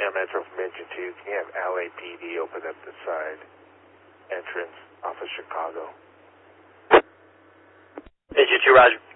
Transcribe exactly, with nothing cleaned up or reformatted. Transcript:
Air Metro from Engine two. Can you have L A P D open up the side entrance off of Chicago? Engine two, roger.